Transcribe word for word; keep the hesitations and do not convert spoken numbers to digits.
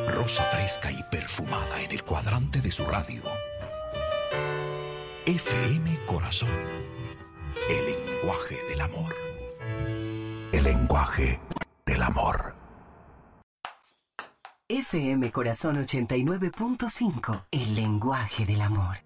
Rosa fresca y perfumada en el cuadrante de su radio. F M Corazón. El lenguaje del amor. El lenguaje del amor. F M Corazón ochenta y nueve punto cinco. El lenguaje del amor.